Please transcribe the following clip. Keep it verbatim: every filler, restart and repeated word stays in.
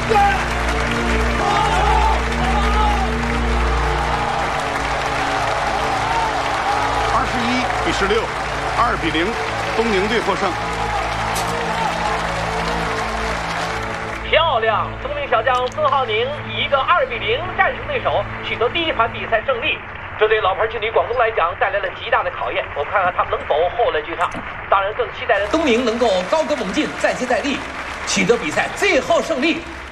二十一比十六，二比零，东宁队获胜。 漂亮！东宁小将孙浩宁以一个二比零战胜对手，取得第一盘比赛胜利。这对老牌劲旅广东来讲带来了极大的考验，我们看看他们能否后来居上。当然，更期待的东宁能够高歌猛进，再接再厉，取得比赛最后胜利。